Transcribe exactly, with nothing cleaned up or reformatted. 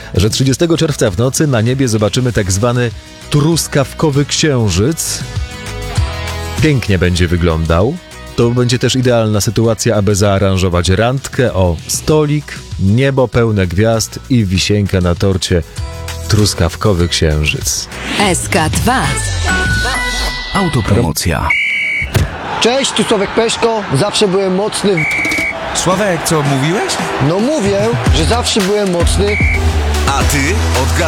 że trzydziestego czerwca w nocy na niebie zobaczymy tak zwany truskawkowy księżyc. Pięknie będzie wyglądał. To będzie też idealna sytuacja, aby zaaranżować randkę o stolik, niebo pełne gwiazd i wisienkę na torcie. Truskawkowy księżyc. S K dwa. Autopromocja. Cześć, tu Sławek Peszko. Zawsze byłem mocny. w- Sławek, co mówiłeś? No mówię, że zawsze byłem mocny. A ty odgadnij.